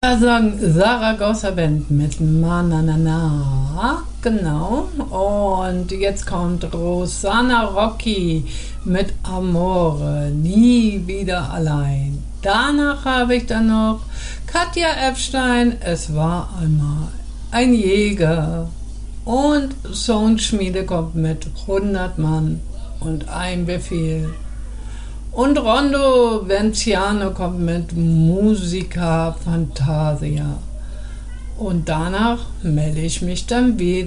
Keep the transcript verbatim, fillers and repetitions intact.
Da sagen Saragossa Band mit Mananana, genau. Und jetzt kommt Rosanna Rocchi mit Amore, nie wieder allein. Danach habe ich dann noch Katja Epstein, es war einmal ein Jäger. Und Soundschmiede kommt mit hundert Mann und ein Befehl. Und Rondo Venciano kommt mit Musica Fantasia. Und danach melde ich mich dann wieder.